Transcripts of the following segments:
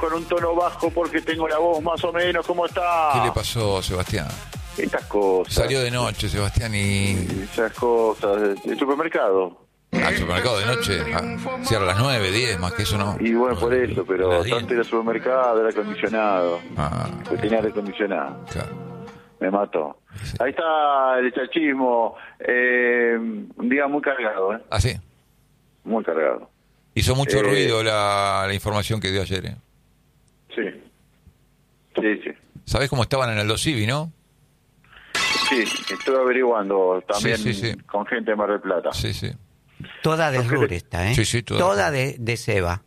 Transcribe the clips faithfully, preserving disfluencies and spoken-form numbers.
con un tono bajo porque tengo la voz más o menos. ¿Cómo está? ¿Qué le pasó, Sebastián? Estas cosas. Salió de noche, Sebastián, y... Esas cosas. El supermercado. Al supermercado de noche. Ah, cierra a las nueve, diez, más que eso no. Y bueno, por eso, pero tanto ir al supermercado, era acondicionado. Ah, que tenía aire acondicionado. claro. Me mató. Sí. Ahí está el chachismo. Eh, un día muy cargado, ¿eh? ¿Ah, sí? Muy cargado. Hizo mucho Eh, ruido la, la información que dio ayer, ¿eh? Sí. Sí, sí. ¿Sabés cómo estaban en Aldo Civi, no? Sí, estoy averiguando también Sí, sí, sí. con gente de Mar del Plata. Sí, sí. Toda de Rur está, ¿eh? Sí, sí, toda. Toda de, de Seba.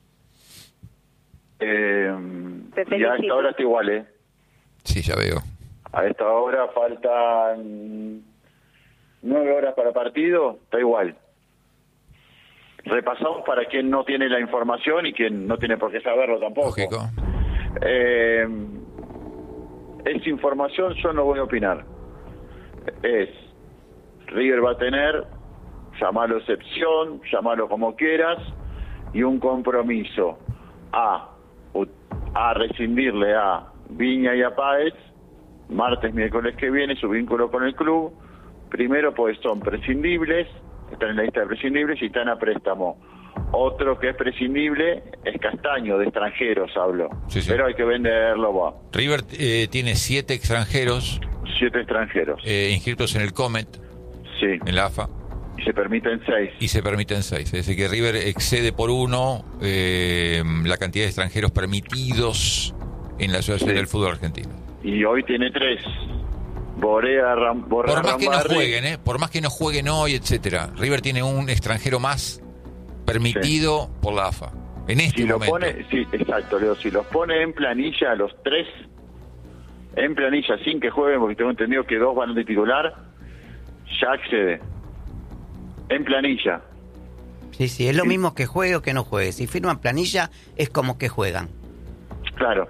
Eh, Te y a felicito. esta hora está igual, ¿eh? Sí, ya veo. A esta hora faltan nueve horas para partido, está igual. Repasamos para quien no tiene la información y quien no tiene por qué saberlo tampoco. Lógico. Eh, esa información yo no voy a opinar. Es, River va a tener, llamarlo excepción, llamarlo como quieras, y un compromiso a, a rescindirle a Viña y a Páez, martes, miércoles que viene, su vínculo con el club. Primero, pues son prescindibles, están en la lista de prescindibles y están a préstamo. Otro que es prescindible es Castaño, de extranjeros hablo. Sí, sí. Pero hay que venderlo, va. River eh, tiene siete extranjeros Siete extranjeros. eh, inscritos en el Comet, Sí. en la A F A, Y se permiten seis. y se permiten seis. Es decir, que River excede por uno eh, la cantidad de extranjeros permitidos en la Asociación Sí. del Fútbol Argentino. Y hoy tiene tres. Borea, Ram, Borra, Por más que no Rambarri. jueguen, ¿eh? Por más que no jueguen hoy, etcétera, River tiene un extranjero más permitido por la A F A. En este Si lo momento. pone, sí, exacto, Leo, si los pone en planilla los tres, en planilla sin que jueguen, porque tengo entendido que dos van de titular, ya accede. En planilla. Sí, sí, es lo Sí. mismo que juegue o que no juegue. Si firman planilla, es como que juegan. Claro.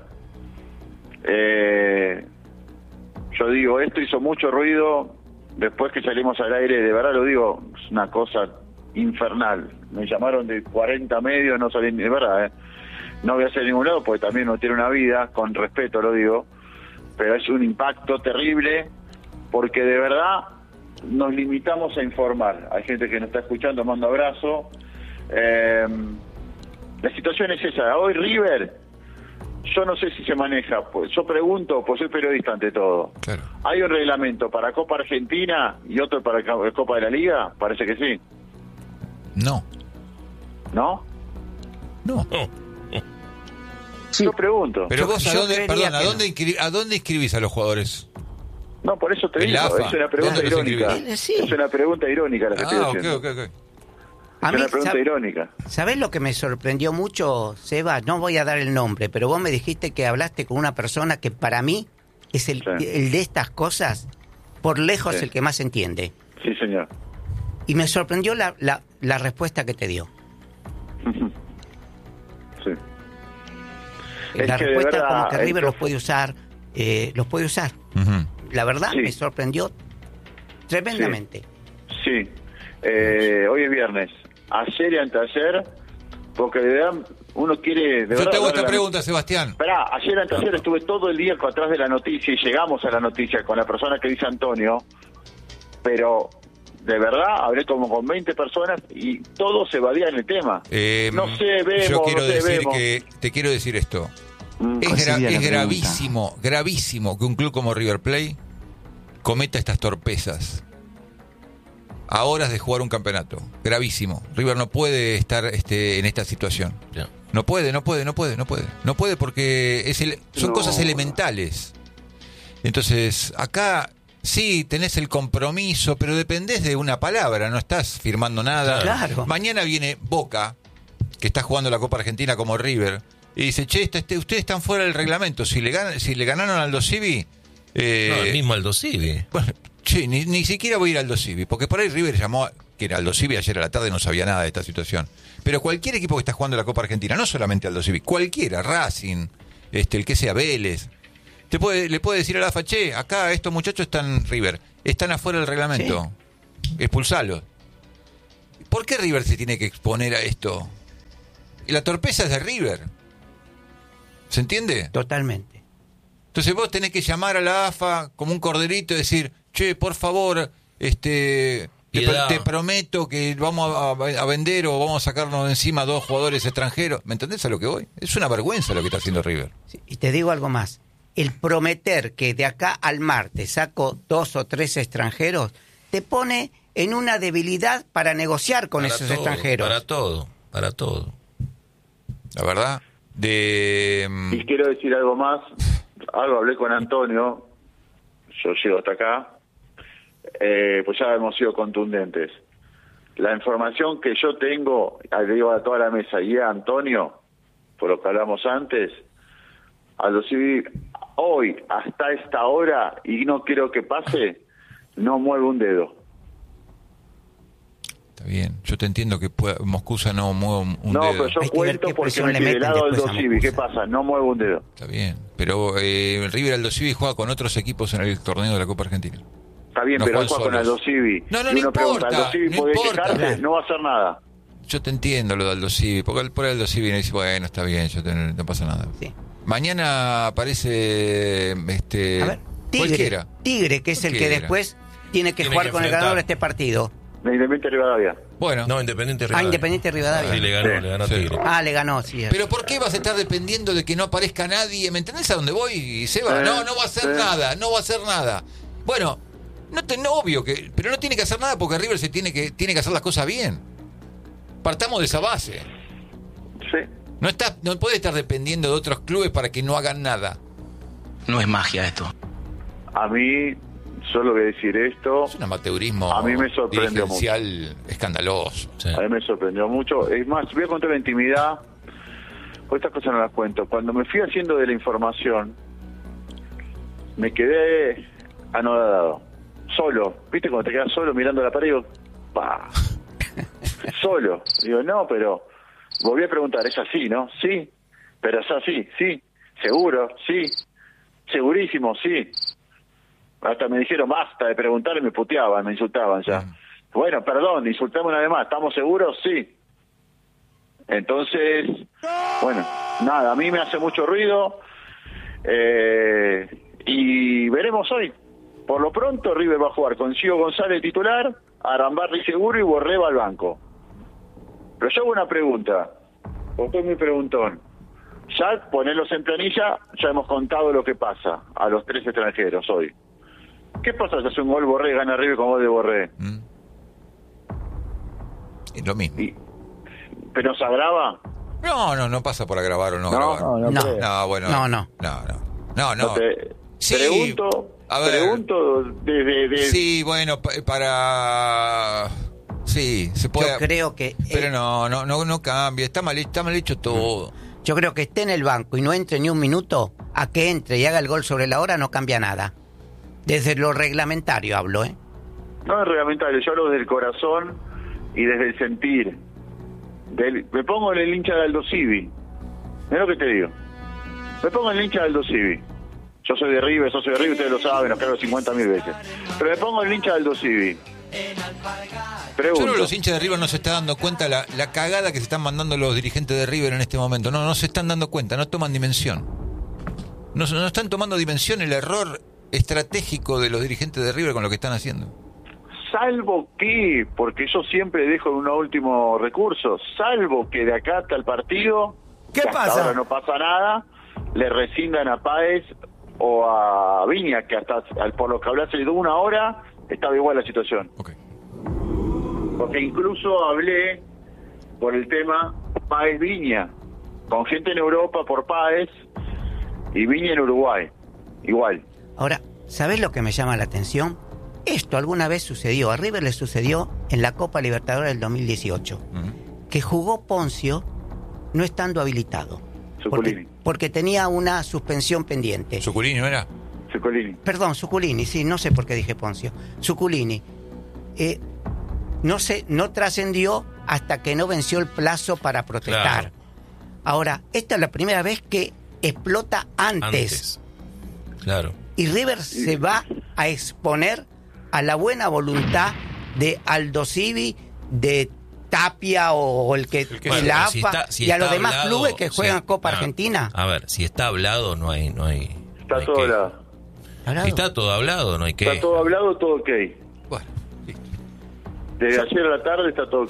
Eh, yo digo, esto hizo mucho ruido después que salimos al aire, de verdad lo digo, es una cosa infernal. Me llamaron de cuarenta medios, no salí, de verdad, ¿eh? No voy a hacer ningún lado porque también uno tiene una vida, con respeto lo digo, pero es un impacto terrible porque de verdad nos limitamos a informar. Hay gente que nos está escuchando, mando abrazo. Eh, la situación es esa. Hoy River, yo no sé si se maneja, pues yo pregunto, pues soy periodista ante todo. Claro. ¿Hay un reglamento para Copa Argentina y otro para Ca- Copa de la Liga? Parece que sí. No. ¿No? No. Yo pregunto. Pero Yo- vos, ¿a yo dónde, creería perdón, ¿a que dónde, no. inscri- ¿a dónde inscribís a los jugadores? No, por eso te ¿En digo, la A F A? es una pregunta ¿Dónde los irónica. inscribís? Sí. Es una pregunta irónica la que estoy Ah, ok, haciendo. ok, ok. A Es mí, una pregunta ¿sab- irónica. ¿Sabés lo que me sorprendió mucho, Seba? No voy a dar el nombre, pero vos me dijiste que hablaste con una persona que para mí es el, Sí. el de estas cosas, por lejos Sí. el que más entiende. Sí, señor. Y me sorprendió la, la, la respuesta que te dio. Sí. Es la que de respuesta verdad, como que River el los puede usar, eh, los puede usar. Ujú. La verdad Sí. me sorprendió tremendamente. Sí, eh, hoy es viernes. Ayer y anteayer, porque de verdad uno quiere... De Yo verdad, te hago darle esta la- pregunta, Sebastián. Esperá, ayer y anteayer estuve todo el día atrás de la noticia y llegamos a la noticia con la persona que dice Antonio, pero de verdad hablé como con veinte personas y todos se evadían el tema. Eh, no sé, vemos, yo quiero no sé, decir vemos. que te quiero decir esto. Mm. Es, ¿Cuál gra- sería la es pregunta? gravísimo, gravísimo que un club como River Plate cometa estas torpezas a horas de jugar un campeonato. Gravísimo. River no puede estar este, en esta situación. Ya. No puede, no puede, no puede, no puede. No puede porque es el- son No. cosas elementales. Entonces, acá sí tenés el compromiso, pero dependés de una palabra, no estás firmando nada. Claro. Mañana viene Boca, que está jugando la Copa Argentina como River, y dice, che, este, este- ustedes están fuera del reglamento. Si le, ganan, si le ganaron al Aldo Civi... eh, No, el mismo Aldo Civi. bueno, che, ni, ni siquiera voy a ir al Aldo Civi, porque por ahí River llamó, a- que era Aldo Civi ayer a la tarde, no sabía nada de esta situación. Pero cualquier equipo que está jugando la Copa Argentina, no solamente Aldo Civi, cualquiera, Racing, este, el que sea Vélez, te puede, le puede decir a la A F A, che, acá estos muchachos están River, están afuera del reglamento, expulsalos. ¿Por qué River se tiene que exponer a esto? La torpeza es de River. ¿Se entiende? Totalmente. Entonces vos tenés que llamar a la A F A como un corderito y decir, che, por favor, este... Te, te prometo que vamos a, a vender o vamos a sacarnos de encima dos jugadores extranjeros. ¿Me entendés a lo que voy? Es una vergüenza lo que está haciendo River. Sí, y te digo algo más. El prometer que de acá al martes saco dos o tres extranjeros te pone en una debilidad para negociar con para esos todo, extranjeros. Para todo, para todo. La verdad, de... Y quiero decir algo más. Algo hablé con Antonio. Yo llego hasta acá. Eh, pues ya hemos sido contundentes. La información que yo tengo, le digo a toda la mesa y a Antonio, por lo que hablamos antes, a los civiles, hoy, hasta esta hora, y no quiero que pase, no mueve un dedo. Está bien, yo te entiendo que pueda, Moscusa no mueve un, un no, dedo. pero yo Hay que ver cuento qué porque presión me le tiré meten del lado del después a Aldo Civi. ¿Qué Moscusa. pasa? No mueve un dedo. Está bien, pero eh, River Aldo Civi juega con otros equipos en el torneo de la Copa Argentina. Está bien, No pero juegan juega con solos. Aldo Civi. No, no, y no uno pregunta, importa, ¿Aldo Civi no puede importa. quejarse? No va a hacer nada. Yo te entiendo lo de Aldo Civi, porque por Aldo Civi me dice, bueno, está bien, yo te- no pasa nada. Sí. Mañana aparece este A ver, Tigre, cualquiera. Tigre, que es el que Cualquiera. después tiene que Tiene jugar que con el enfrentar. ganador de este partido. De Independiente Rivadavia. Bueno, No, Independiente Ah, Rivadavia. Independiente Rivadavia. Sí, le ganó, Sí. le ganó a Sí. Tigre. Ah, le ganó, sí. pero ¿por qué vas a estar dependiendo de que no aparezca nadie? ¿Me entendés a dónde voy, Seba? Sí, No, no va a hacer sí. nada, no va a hacer nada. Bueno, no, te, no obvio que, pero no tiene que hacer nada porque River se tiene que tiene que hacer las cosas bien. Partamos de esa base. Sí. No está, no puede estar dependiendo de otros clubes para que no hagan nada. No es magia esto. A mí, solo voy a decir esto. Es un amateurismo A mí me sorprendió dirigencial escandaloso. Sí. A mí me sorprendió mucho. Es más, voy a contar la intimidad. Pues estas cosas no las cuento. Cuando me fui haciendo de la información, me quedé anodado. Solo. ¿Viste cuando te quedas solo mirando la pared? Digo, pa. Solo. Digo, no, pero volví a preguntar, ¿es así, no? Sí. Pero es así, sí. ¿Seguro? Sí. Segurísimo, sí. Hasta me dijeron basta de preguntar y me puteaban, me insultaban ya. Mm. Bueno, perdón, insultame una vez más. ¿Estamos seguros? Sí. Entonces, bueno, nada, a mí me hace mucho ruido eh, y veremos hoy. Por lo pronto, River va a jugar con Gio González titular, Arambarri seguro y Borré va al banco. Pero yo hago una pregunta, porque estoy muy preguntón. Ya ponerlos en planilla, ya hemos contado lo que pasa a los tres extranjeros hoy. ¿Qué pasa si hace un gol Borré, gana River con gol de Borré? ¿Mm? Es lo mismo. Y, ¿pero se agrava? No, no, no pasa por agravar o no, No, grabar. no, no No. creo. No, bueno. No, no. No, no. No, no. No te- Sí, pregunto, a ver. pregunto desde... De, Sí, bueno, pa- para... Sí, se puede... Yo creo que Pero eh, no, no, no, no cambia. Está mal, está mal hecho todo. yo creo que esté en el banco y no entre ni un minuto, a que entre y haga el gol sobre la hora no cambia nada. Desde lo reglamentario hablo, ¿eh? No es reglamentario, yo hablo desde el corazón y desde el sentir. Del, me pongo en el hincha de Aldo Civi. Mira lo que te digo. Me pongo en el hincha de Aldo Civi. Yo soy de River, yo soy de River, ustedes lo saben, nos cargo cincuenta mil veces. Pero me pongo en el hincha de Aldo Civi. Yo Pregunto. creo que los hinchas de River no se están dando cuenta la, la cagada que se están mandando los dirigentes de River en este momento. No, no se están dando cuenta, no toman dimensión. No, no están tomando dimensión el error estratégico de los dirigentes de River con lo que están haciendo. Salvo que, porque yo siempre dejo un último recurso, salvo que de acá hasta el partido, ¿Qué que hasta pasa? ahora no pasa nada, le rescindan a Páez o a Viña, que hasta al- por lo que hablaste de una hora, estaba igual la situación. Ok. Porque incluso hablé por el tema Páez Viña, con gente en Europa por Páez y Viña en Uruguay, igual. Ahora, ¿sabés lo que me llama la atención? Esto alguna vez sucedió, a River le sucedió en la Copa Libertadores del dos mil dieciocho, Ujú. que jugó Poncio no estando habilitado, porque, Zuculini, porque tenía una suspensión pendiente. ¿Suculini no era? Zuculini. Perdón, Suculini, sí, no sé por qué dije Poncio. Suculini. Eh, no se, no trascendió hasta que no venció el plazo para protestar. Claro. Ahora, esta es la primera vez que explota antes. Antes. Claro. Y River se va a exponer a la buena voluntad de Aldo Civi, de Tapia o el que, El que de sea. la si AFA está- si y a está los demás hablado, clubes que juegan sí. Copa Ah, Argentina. A ver, si está hablado, no hay. No hay Está no hay todo qué. hablado. Si está todo hablado, no hay que. Está todo hablado, todo ok. Bueno, listo. Desde ayer a la tarde está todo ok.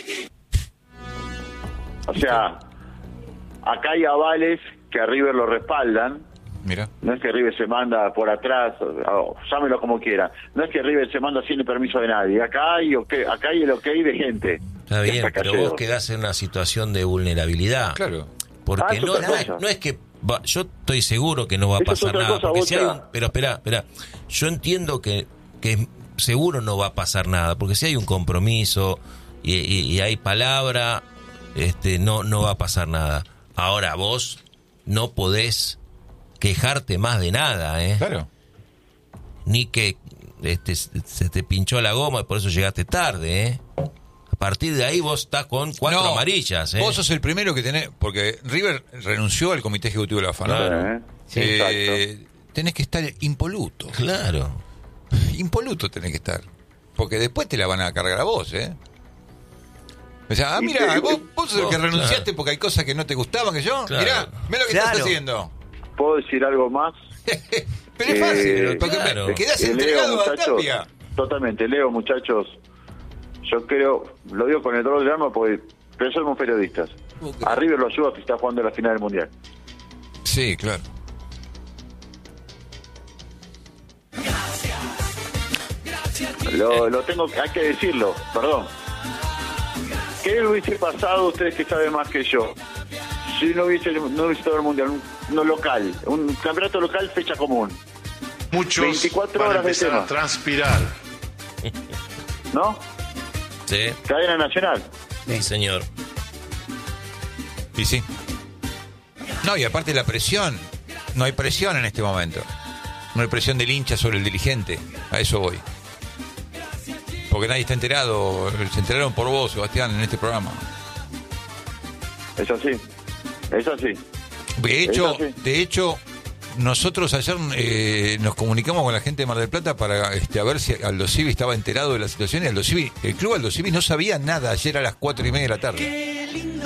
O sea, acá hay avales que a River lo respaldan. Mira. No es que River se manda por atrás, o, llámelo como quiera. No es que River se manda sin el permiso de nadie. Acá hay, okay, acá hay el ok de gente. Está bien, Está pero callado. vos quedás en una situación de vulnerabilidad. Claro. Porque Ah, es no, otra no, es, cosa. no es que. va- yo estoy seguro que no va a Eso es pasar otra nada. cosa, Porque si hay Bocha. un, pero espera, espera. Yo entiendo que, que seguro no va a pasar nada. Porque si hay un compromiso y, y- y hay palabra, este, no, no va a pasar nada. Ahora vos no podés quejarte más de nada, ¿eh? Claro. Ni que este, se te pinchó la goma y por eso llegaste tarde, ¿eh? A partir de ahí vos estás con cuatro No, amarillas, ¿eh? Vos sos el primero que tenés, porque River renunció al comité ejecutivo de la AFA, ¿no? Claro. ¿Eh? Sí, Eh, tenés que estar impoluto. Claro. Impoluto tenés que estar. Porque después te la van a cargar a vos, ¿eh? O sea, ah, Y mira, te- vos, vos sos el vos, que renunciaste claro. porque hay cosas que no te gustaban que yo. Claro. Mirá, mirá lo que Claro. estás haciendo. ¿Puedo decir algo más? Pero es Eh, fácil, porque claro. me quedás Eh, Leo, entregado a muchachos, Tapia. totalmente, Leo, muchachos, yo creo, lo digo con el dolor del alma porque pero somos periodistas. Ok. A River lo ayuda que está jugando la final del Mundial. Sí, claro. Lo, lo tengo, hay que decirlo, perdón. ¿Qué hubiese pasado, ustedes que saben más que yo, si no hubiese, no hubiese estado el Mundial, un, no local, un campeonato local, fecha común, Muchos veinticuatro van a horas de empezar tema. a transpirar. ¿no? Sí, Cadena nacional. Sí. señor. Y sí. No, y aparte la presión. No hay presión en este momento. No hay presión del hincha sobre el dirigente. A eso voy. Porque nadie está enterado. Se enteraron por vos, Sebastián, en este programa. Es así. Es así. De hecho, Es así. de hecho, nosotros ayer eh, nos comunicamos con la gente de Mar del Plata para este, a ver si Aldo Civi estaba enterado de la situación. Y Aldo Civi, el club Aldo Civi no sabía nada ayer a las cuatro y media de la tarde.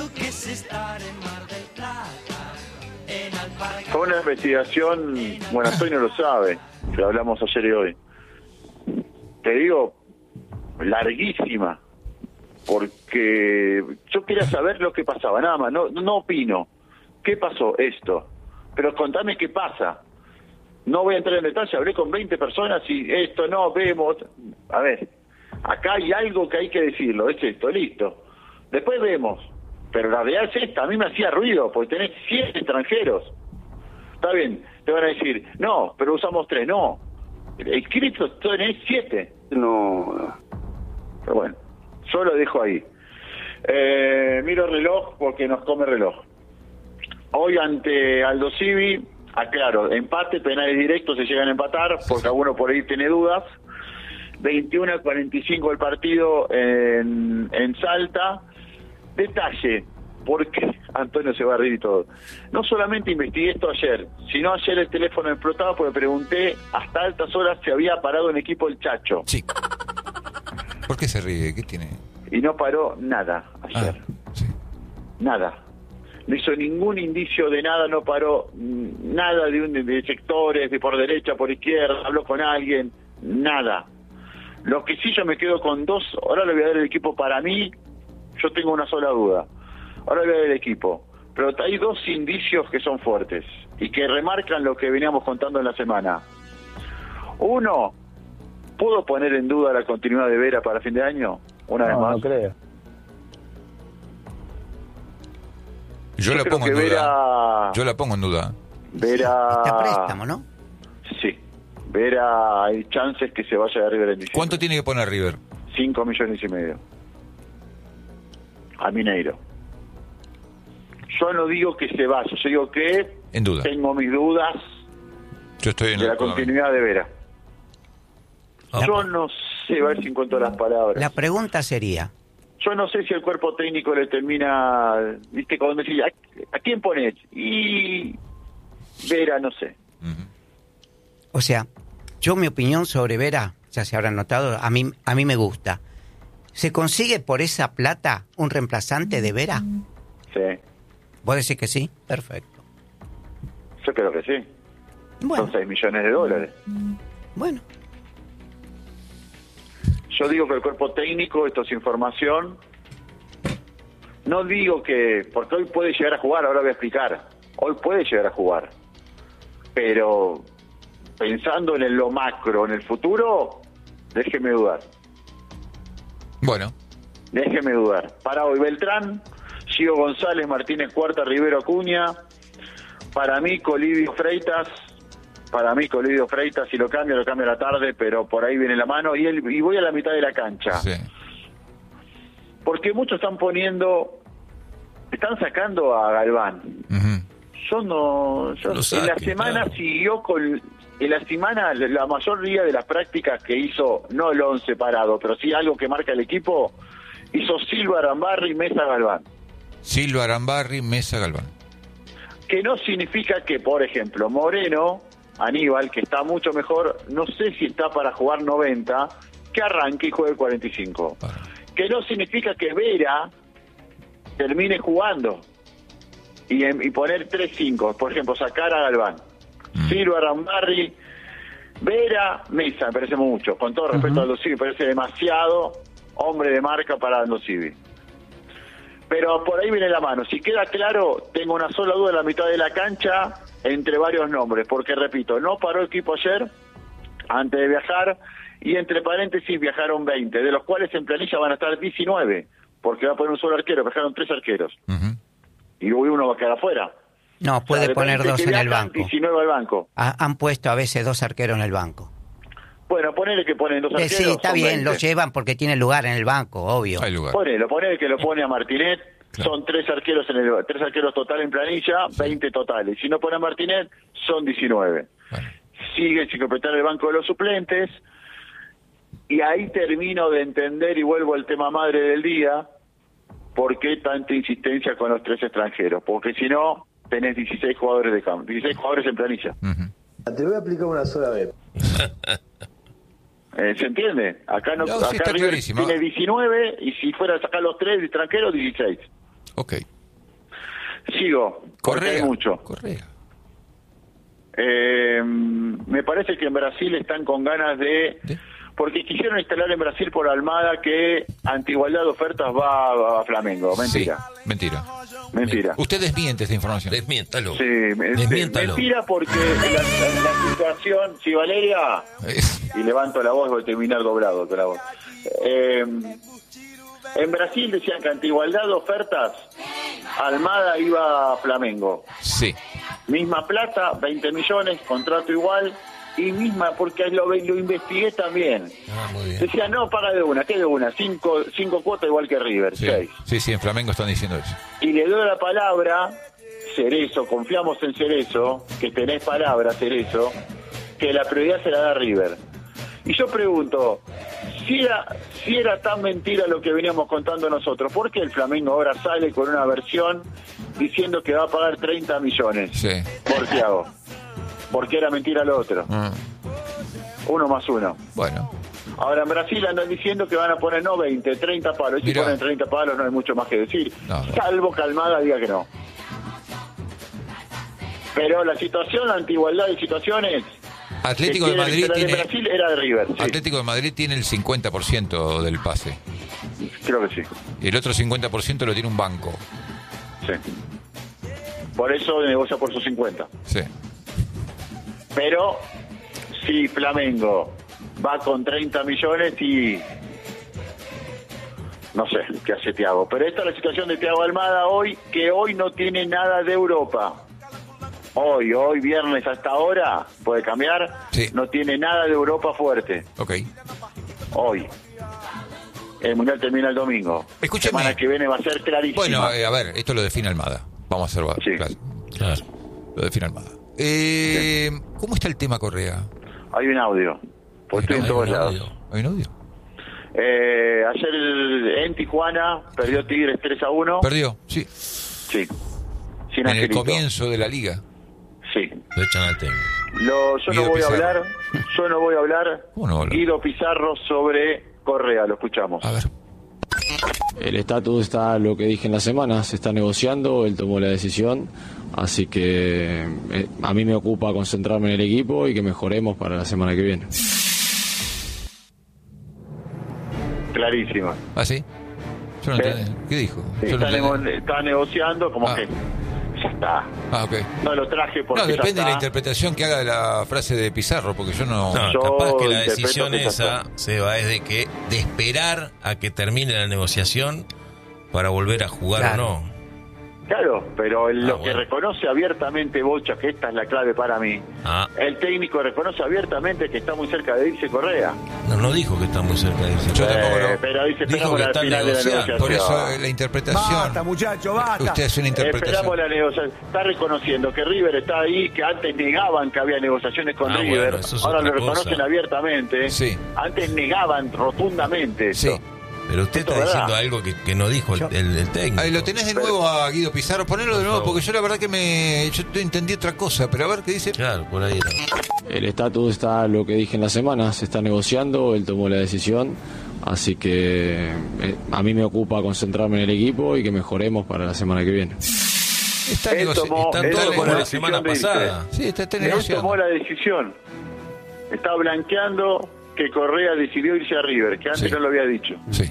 Fue una investigación, bueno, Antonio lo sabe, que hablamos ayer y hoy. Te digo, larguísima, porque yo quería saber lo que pasaba, nada más, no, no opino. ¿Qué pasó? Esto. Pero contame qué pasa. No voy a entrar en detalle, hablé con veinte personas y esto no, vemos. A ver, acá hay algo que hay que decirlo, es esto, listo. Después vemos. Pero la realidad es esta, a mí me hacía ruido, porque tenés siete extranjeros. Está bien, te van a decir, no, pero usamos tres, no. Escrito tenés siete. No. Pero bueno, yo lo dejo ahí. Eh, miro el reloj porque nos come reloj. Hoy ante Aldo Civi, aclaro, empate, penales directos, se llegan a empatar, porque alguno por ahí tiene dudas. veintiuno a cuarenta y cinco el partido en, en Salta. Detalle, porque Antonio se va a reír y todo. No solamente investigué esto ayer, sino ayer el teléfono explotaba porque pregunté hasta altas horas si había parado en equipo el Chacho. Sí. ¿Por qué se ríe? ¿Qué tiene? Y no paró nada ayer. Ah, sí. Nada. No hizo ningún indicio de nada, no paró mm, nada de, un, de sectores, de por derecha, por izquierda, habló con alguien, nada. Lo que sí yo me quedo con dos, ahora le voy a dar el equipo para mí, yo tengo una sola duda. Ahora le voy a dar el equipo. Pero hay dos indicios que son fuertes y que remarcan lo que veníamos contando en la semana. Uno, ¿pudo poner en duda la continuidad de Vera para fin de año? Una vez No, más. no creo. Yo, Yo la creo pongo en que duda. Vera- Yo la pongo en duda. Vera... Está préstamo, ¿no? Sí. Vera, hay chances que se vaya de River en diciembre. ¿Cuánto tiene que poner River? Cinco millones y medio. A Mineiro. Yo no digo que se vaya, yo digo que En duda. tengo mis dudas Yo estoy en de la con- continuidad de Vera. Ah, Yo no sé, a ver si encuentro las palabras. La pregunta sería, Yo no sé si el cuerpo técnico le termina, viste, cuando decís, ¿a, a quién pones? Y Vera, no sé. Ujú. o sea, yo mi opinión sobre Vera, ya se habrán notado, a mí, a mí me gusta. ¿Se consigue por esa plata un reemplazante de Vera? Sí, ¿Vos decís que sí? Perfecto. yo creo que sí. Bueno, Son seis millones de dólares. bueno. Yo digo que el cuerpo técnico, esto es información, no digo que, porque hoy puede llegar a jugar, ahora voy a explicar, hoy puede llegar a jugar, pero pensando en lo macro, en el futuro, déjeme dudar, Bueno, déjeme dudar. Para hoy Beltrán, Gio González, Martínez Cuarta, Rivero Acuña, para mí Colidio Freitas, para mí Colidio Freitas, si lo cambia, lo cambia a la tarde, pero por ahí viene la mano, y, él, y voy a la mitad de la cancha. sí. Porque muchos están poniendo, están sacando a Galván. Ujú. Yo no, yo, Lo en la saquen, semana claro. siguió con, en la semana la mayoría de las prácticas que hizo, no el once parado, pero sí algo que marca el equipo, hizo Silva, Arambarri, Mesa, Galván. Silva, Arambarri, Mesa, Galván. Que no significa que, por ejemplo, Moreno, Aníbal, que está mucho mejor, no sé si está para jugar noventa, que arranque y juegue cuarenta y cinco. Bueno. Que no significa que Vera termine jugando y, y poner tres cinco, por ejemplo, sacar a Galván, Mm. Silva, Rambarri, Vera, Mesa, me parece mucho, con todo respeto a Aldo Civi, me parece demasiado hombre de marca para Aldo Civi. Pero por ahí viene la mano. Si queda claro, tengo una sola duda en la mitad de la cancha entre varios nombres, porque repito, no paró el equipo ayer antes de viajar, y entre paréntesis viajaron veinte, de los cuales en planilla van a estar diecinueve, porque va a poner un solo arquero, viajaron tres arqueros, Ujú. y hoy uno va a quedar afuera. No, puede O sea, de poner veinte dos que en el viajan, banco. diecinueve al banco. Ha- han puesto a veces dos arqueros en el banco. Bueno, ponele que ponen dos Eh, arqueros. sí, está son bien, veinte. lo llevan porque tiene lugar en el banco, obvio. Hay lugar. Ponelo, ponele que lo pone a Martinet, Claro. son tres arqueros en el tres arqueros total en planilla, veinte totales. Si no pone a Martinet, son diecinueve. Bueno. Sigue sin completar el banco de los suplentes, y ahí termino de entender, y vuelvo al tema madre del día, por qué tanta insistencia con los tres extranjeros, porque si no, tenés dieciséis jugadores de campo, dieciséis jugadores en planilla. Ujú. Te voy a aplicar una sola vez. Eh, ¿Se entiende? Acá no, No, sí, acá está River clarísimo. tiene diecinueve, y si fuera a sacar los tres extranjeros, dieciséis. Ok. Sigo, porque hay Correa. mucho. Correa. Eh, me parece que en Brasil están con ganas de... ¿De? Porque quisieron instalar en Brasil por Almada que ante igualdad de ofertas va a Flamengo. Mentira. Sí, mentira. Mentira. Usted desmiente esta información. Desmiéntalo. Sí, me- Desmiéntalo. mentira porque la, la- la situación... Si Valeria... Es- Y levanto la voz, voy a terminar doblado con la voz. Eh, en Brasil decían que ante igualdad de ofertas, Almada iba a Flamengo. Sí. Misma plata, veinte millones, contrato igual, y misma, porque lo, lo investigué también. Ah, muy bien. Decía, no, paga de una, ¿qué de una? Cinco, cinco cuotas igual que River, Sí. seis. sí, sí, en Flamengo están diciendo eso. Y le doy la palabra, Cerezo, confiamos en Cerezo, que tenés palabra, Cerezo, que la prioridad se la da River. Y yo pregunto, si era, si era tan mentira lo que veníamos contando nosotros, ¿por qué el Flamengo ahora sale con una versión diciendo que va a pagar treinta millones Sí. por Thiago? Porque era mentira lo otro. Mm. Uno más uno. Bueno. Ahora en Brasil andan diciendo que van a poner no veinte, treinta palos. Y si Mirá. ponen treinta palos no hay mucho más que decir. No, no. Salvo que Almada diga que no. Pero la situación, la antigualdad de situaciones... Atlético que de quiere Madrid instalar en tiene Brasil era de River, sí. Atlético de Madrid tiene el cincuenta por ciento del pase. Creo que sí. Y el otro cincuenta por ciento lo tiene un banco. Sí. Por eso negocia por sus cincuenta. Sí. Pero si Flamengo va con treinta millones y... No sé qué hace Thiago. Pero esta es la situación de Thiago Almada hoy, que hoy no tiene nada de Europa. Hoy, hoy viernes hasta ahora, puede cambiar, Sí. no tiene nada de Europa fuerte. Ok. Hoy. El Mundial termina el domingo. Escúcheme. Semana que viene va a ser clarísima. Bueno, eh, a ver, esto lo define Almada. Vamos a hacer Sí. claro. Claro. Lo define Almada. Eh, ¿Cómo está el tema Correa? Hay un audio. Pues estoy en Hay todos un lados. audio. ¿Hay un audio? Eh, ayer el- en Tijuana perdió Tigres tres a uno. Perdió, sí. Sí. Sin En el Angelito. comienzo de la liga. Sí. Lo echan al técnico. Lo, yo Guido no voy Pizarro. a hablar, yo no voy a hablar. ¿Cómo no va a hablar? Guido Pizarro sobre Correa, lo escuchamos. A ver. El estatus está lo que dije en la semana, se está negociando, él tomó la decisión, así que eh, a mí me ocupa concentrarme en el equipo y que mejoremos para la semana que viene. Clarísima. ¿Ah, sí? Yo no Sí. entendí. ¿Qué dijo? Sí, Yo no está, entendí. nego- está negociando como Ah. que ya está. Ah, ok. No lo traje porque No, ya depende de la está. interpretación que haga de la frase de Pizarro, porque yo no... No, Yo capaz que la interpreto decisión que ya esa, está. Seba, es de que de esperar a que termine la negociación para volver a jugar Claro. o no. Claro, pero el- Ah, lo que bueno. reconoce abiertamente Bocha, que esta es la clave para mí, Ah, el técnico reconoce abiertamente que está muy cerca de irse Correa. no, no dijo que está muy cerca de irse. Yo tampoco lo- Eh, pero dice, Dijo esperamos que la está final de la negociando. negociación. Por eso eh, la interpretación... Basta, muchacho, basta. Usted hace una interpretación. Esperamos la negociación. Está reconociendo que River está ahí, que antes negaban que había negociaciones con Ah, River. bueno, eso es Ahora otra lo reconocen cosa. abiertamente. Sí. Antes negaban rotundamente Sí. eso. Pero usted Esto está es verdad. diciendo algo que, que no dijo el, Yo- el- el técnico. Ahí lo tenés de nuevo a Guido Pizarro, ponelo de nuevo, favor. porque yo la verdad que me... Yo te entendí otra cosa, pero a ver qué dice... Claro, por ahí era. El estatus está lo que dije en la semana, se está negociando, él tomó la decisión, así que eh, a mí me ocupa concentrarme en el equipo y que mejoremos para la semana que viene. Está Él negoci- tomó- está Están él todo todos tomó como la la semana decisión de irse. pasada. Sí, está, está Él negociando. tomó la decisión. Está blanqueando que Correa decidió irse a River, que antes Sí. no lo había dicho. Sí.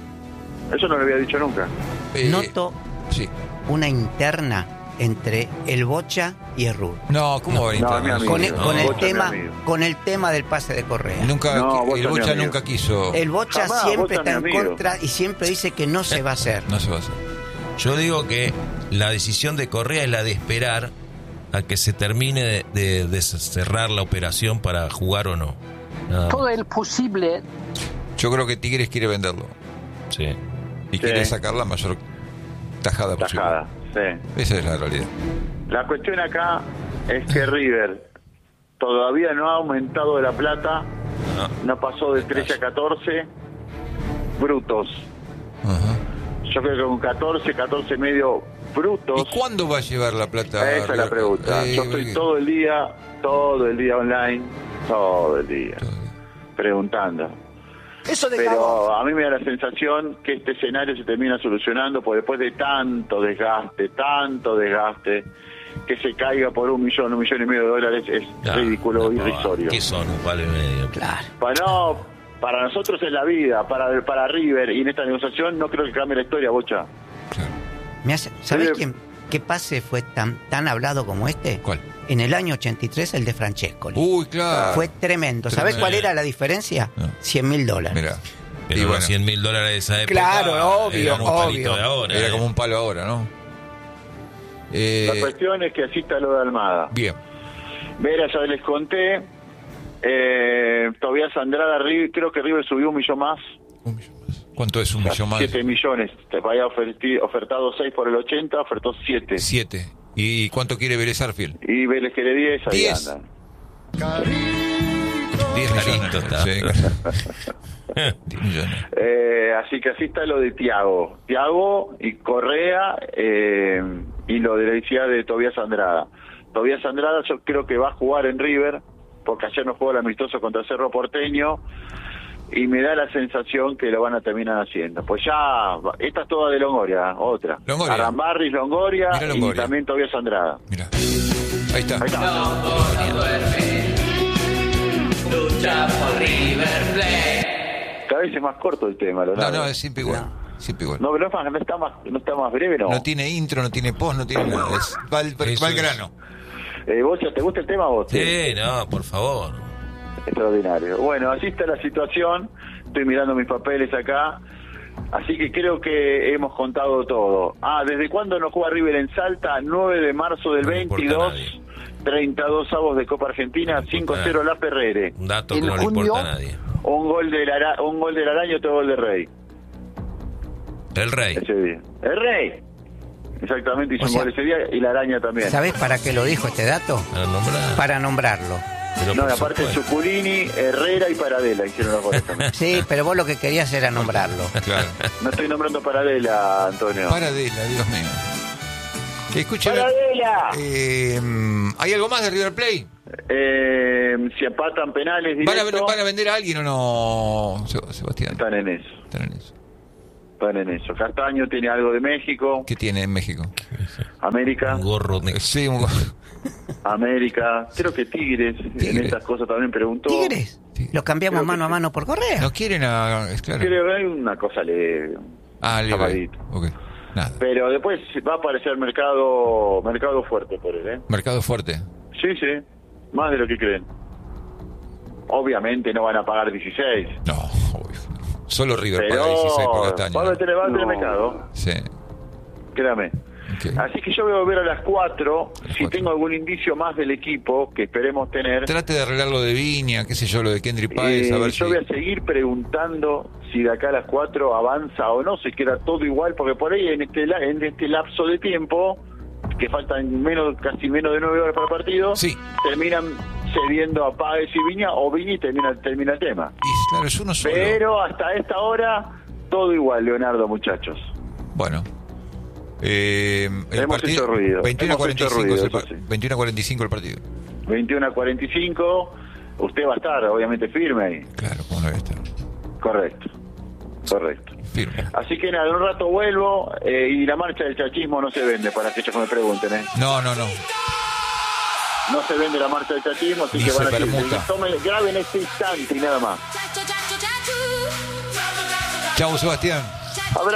Eso no lo había dicho nunca. Eh, Noto Sí. una interna entre el Bocha y el Rubio. No, ¿cómo va a No, entrar? mi amigo. Con el, no, con el Bocha, tema, mi amigo. con el tema del pase de Correa. Nunca, No, Bocha el mi Bocha amigo. nunca quiso... El Bocha Jamás, siempre Bocha está mi en amigo. contra y siempre dice que no se va a hacer. No se va a hacer. Yo digo que la decisión de Correa es la de esperar a que se termine de, de- de cerrar la operación para jugar o no. Nada más. Todo el posible. Yo creo que Tigres quiere venderlo. Sí. Y Sí. quiere sacar la mayor tajada posible. Tajada. Sí. Esa es la realidad. La cuestión acá es que River todavía no ha aumentado de la plata, Ah, no pasó de trece a catorce brutos. Ajá. Yo creo que con catorce, catorce y medio brutos. ¿Y cuándo va a llevar la plata? Esa es la pregunta. Eh, Yo estoy porque- todo el día, todo el día online, todo el día, Todo el día. preguntando. Eso de Pero a mí me da la sensación que este escenario se termina solucionando, porque después de tanto desgaste, tanto desgaste, que se caiga por un millón, un millón y medio de dólares es ah, ridículo, una pavada. irrisorio. ¿Qué son? Un palo y medio. Claro. Para, no, para nosotros es la vida, para, para River, y en esta negociación no creo que cambie la historia, Bocha. Claro. Me hace- ¿Sabés Sí. quién, qué pase fue tan, tan hablado como este? ¿Cuál? En el año ochenta y tres, el de Francescoli. Uy, claro. Fue tremendo. ¿Sabés Tremendo. cuál era la diferencia? No. cien mil dólares. Mira. Pero Y los bueno, cien mil dólares de esa época Claro, obvio, eran un palito obvio. de ahora. era eh. como un palo ahora, ¿no? Eh, La cuestión es que así está lo de Almada. bien. Vera, ya les conté. Eh, todavía Andrada, River, creo que River subió un millón más. Un millón más. ¿Cuánto es un millón más? siete millones. Te había oferti- ofertado seis por el ochenta, ofertó siete. Siete. ¿Y cuánto quiere Vélez Arfield? Y Vélez quiere diez, ahí Diez. andan. Diez Carito millones. está. Sí, claro. Diez millones. Eh, así que así está lo de Tiago. Tiago y Correa eh, y lo de la identidad de Tobías Andrada. Tobías Andrada yo creo que va a jugar en River, porque ayer no jugó el amistoso contra Cerro Porteño, y me da la sensación que lo van a terminar haciendo. Pues ya, esta es toda de Longoria, otra. Longoria. Arambarris, Longoria, Mirá Longoria. y también Tobías Andrada. Mira. Ahí está. Ahí está. Cada vez es más corto el tema, No, Leonardo. no, es siempre igual. Siempre igual. No, pero no, no está más, no está más breve, ¿no? No tiene intro, no tiene post, no tiene nada. Es, va, al, Eso va al es. grano. Eh, ¿vos ya te gusta el tema vos? Sí, no, por favor. Extraordinario. Bueno, así está la situación. Estoy mirando mis papeles acá. Así que creo que hemos contado todo. Ah, ¿desde cuándo no juega River en Salta? nueve de marzo del No le importa a veintidós. nadie. treinta y dos avos de Copa Argentina, No le cinco importa cero nada. La Ferrere. Un dato ¿En que no le junio? importa a nadie. Un gol del Ara- un gol del Araña, otro gol del Rey. El rey. Ese día. El Rey. Exactamente, hizo O un sea, gol ese día y la Araña también. ¿Sabés para qué lo dijo este dato? Para nombrar. Para nombrarlo. Pero No, por aparte supuesto. Chuculini, Herrera y Paradela hicieron los goles también. Sí, pero vos lo que querías era nombrarlo. Claro. No estoy nombrando Paradela, Antonio. Paradela, Dios mío. Escúchame. ¡Paradela! Eh, ¿Hay algo más de River Plate? Eh, si empatan penales ¿Van a, directo, ¿Van a vender a alguien o no, Seb- Sebastián? están en eso. Están en eso. están en eso. Castaño tiene algo de México. ¿Qué tiene en México? América. Un gorro de... Sí, un gorro. América. Creo que Tigres, Tigres. en estas cosas también preguntó. ¿Tigres? Sí. Lo cambiamos Creo que mano a sí. mano por Correa. No quieren a... es claro. Creo que hay una cosa leve. Ah, leve. Tapadito. Ok. Nada. Pero después va a aparecer mercado mercado fuerte por él, ¿eh? Mercado fuerte. Sí, sí. Más de lo que creen. Obviamente no van a pagar dieciséis. No, obvio. Solo River Pero paga dieciséis por Castaño. va a ¿no? tener, va a tener No. mercado. Sí. Créame. Ok. Así que yo voy a volver a las cuatro. A las Si cuatro. tengo algún indicio más del equipo que esperemos tener, Trate de arreglar lo de Viña, qué sé yo, lo de Kendry Páez, eh, a ver yo si... voy a seguir preguntando si de acá a las cuatro avanza o no, se queda todo igual, porque por ahí en este la- en este lapso de tiempo, que faltan menos casi menos de nueve horas para el partido, Sí. terminan cediendo a Páez y Viña, o Viña y termina, termina el tema. Y claro, es uno solo. Pero hasta esta hora, todo igual, Leonardo, muchachos. Bueno. Eh, el Hemos partido, hecho ruido. veintiuno a Hemos cuarenta y hecho cinco ruido, es el pa- eso sí. veintiuno a cuarenta y cinco el partido. veintiuno a cuarenta y cinco, usted va a estar, obviamente, firme ahí. Claro, ¿cómo no voy a estar? Correcto, correcto. Firme. Así que nada, en un rato vuelvo eh, y la marcha del chachismo no se vende, para aquellos que me pregunten, ¿eh? No, no, no. No se vende la marcha del chachismo, así Ni que se van a permuta. tomen, graben este instante y nada más. Chau, Sebastián.